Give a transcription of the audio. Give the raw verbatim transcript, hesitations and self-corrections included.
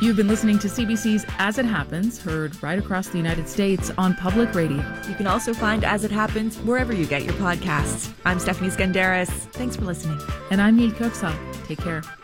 You've been listening to C B C's As It Happens, heard right across the United States on public radio. You can also find As It Happens wherever you get your podcasts. I'm Stephanie Skandaris. Thanks for listening. And I'm Neil Kirksall. Take care.